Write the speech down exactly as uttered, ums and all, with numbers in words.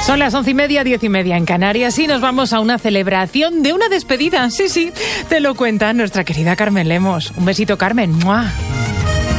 Son las once y media, diez y media en Canarias y nos vamos a una celebración de una despedida. Sí, sí, te lo cuenta nuestra querida Carmen Lemos. Un besito, Carmen. ¡Mua!